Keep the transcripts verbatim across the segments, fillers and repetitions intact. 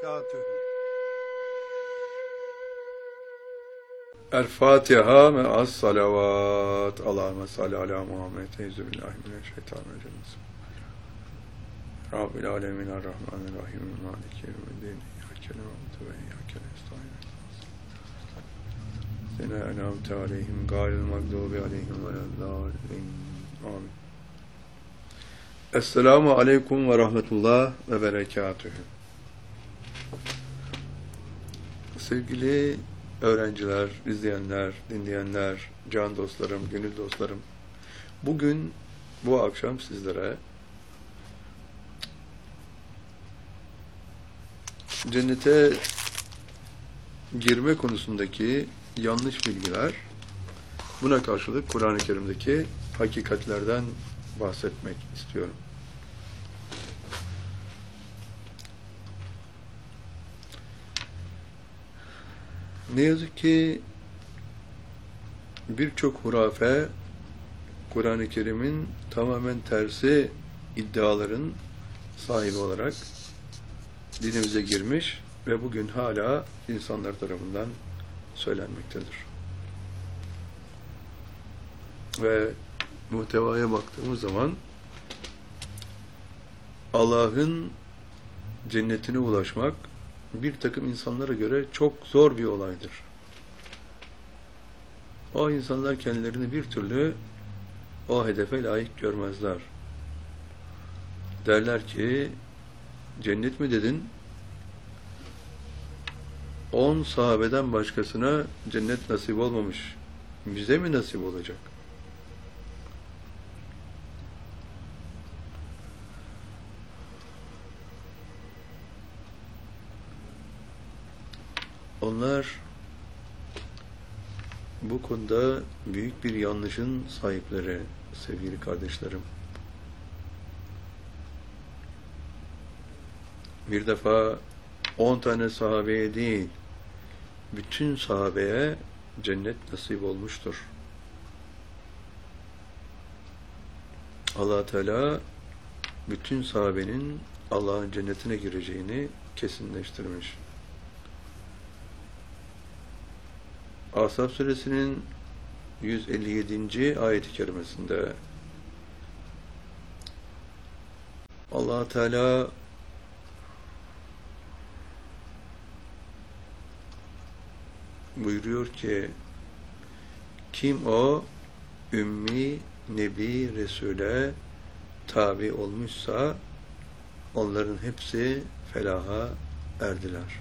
berekatühü. El-Fatiha me'as salavat. Allahümme salli ala Muhammed. Euzubillahimineşşeytanirracim. Rabbil alemin er-Rahmanir-Rahim. Maliki yevmiddin. İyyâke na'budu ve iyyâke nestaîn. Sena en'amte aleyhim gâyril mağdûbi aleyhim veleddâllîn. Amin. Esselamu aleyküm ve rahmetullah ve berekatühü. Sevgili öğrenciler, izleyenler, dinleyenler, can dostlarım, gönül dostlarım, bugün, bu akşam sizlere cennete girme konusundaki yanlış bilgiler, buna karşılık Kur'an-ı Kerim'deki hakikatlerden bahsetmek istiyorum. Ne yazık ki birçok hurafe, Kur'an-ı Kerim'in tamamen tersi iddiaların sahibi olarak dinimize girmiş ve bugün hala insanlar tarafından söylenmektedir. Ve muhtevaya baktığımız zaman Allah'ın cennetine ulaşmak bir takım insanlara göre çok zor bir olaydır. O insanlar kendilerini bir türlü o hedefe layık görmezler. Derler ki, cennet mi dedin? On sahabeden başkasına cennet nasip olmamış. Bize mi nasip olacak? Onlar bu konuda büyük bir yanlışın sahipleri sevgili kardeşlerim. Bir defa on tane sahabeye değil, bütün sahabeye cennet nasip olmuştur. Allah Teala bütün sahabenin Allah'ın cennetine gireceğini kesinleştirmiş. Ashab suresinin yüz elli yedinci ayet-i kerimesinde Allah Teala buyuruyor ki, kim o ümmi nebi Resul'e tabi olmuşsa onların hepsi felaha erdiler.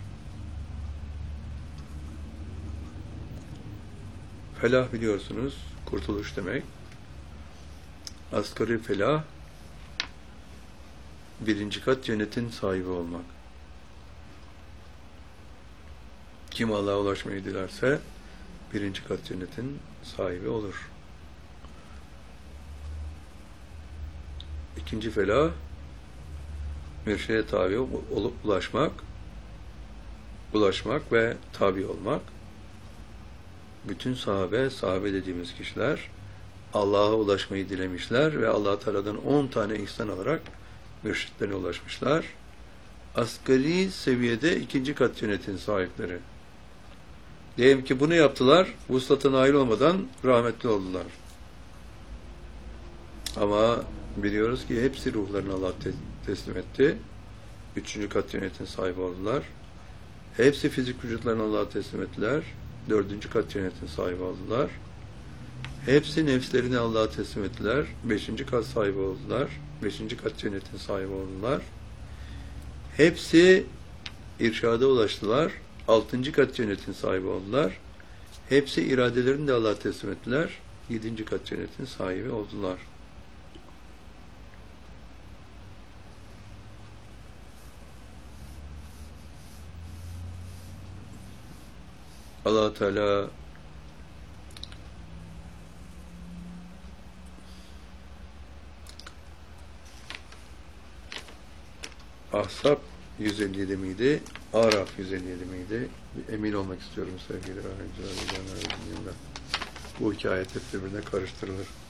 Felah biliyorsunuz, kurtuluş demek. Asgari felah, birinci kat cennetin sahibi olmak. Kim Allah'a ulaşmayı dilerse, birinci kat cennetin sahibi olur. İkinci felah, mürşide tabi olup ulaşmak, ulaşmak ve tabi olmak. Bütün sahabe, sahabe dediğimiz kişiler Allah'a ulaşmayı dilemişler ve Allah Teala'dan on tane ihsan alarak mürşitlerine ulaşmışlar. Asgari seviyede ikinci kat cennetin sahipleri. Diyelim ki bunu yaptılar, vuslata nail olmadan rahmetli oldular. Ama biliyoruz ki hepsi ruhlarını Allah te teslim etti. Üçüncü kat cennetin sahibi oldular. Hepsi fizik vücutlarını Allah'a teslim ettiler. Dördüncü kat cennetin sahibi oldular. Hepsi nefslerini Allah'a teslim ettiler. Beşinci kat sahibi oldular. Beşinci kat cennetin sahibi oldular. Hepsi irşada ulaştılar. Altıncı kat cennetin sahibi oldular. Hepsi iradelerini de Allah'a teslim ettiler. Yedinci kat cennetin sahibi oldular. Allah Teala Ahzab yüz elli yedi miydi? Araf yüz elli yedi miydi? Emin olmak istiyorum sevgili öğrenciler. Bu iki ayet hep birbirine karıştırılır.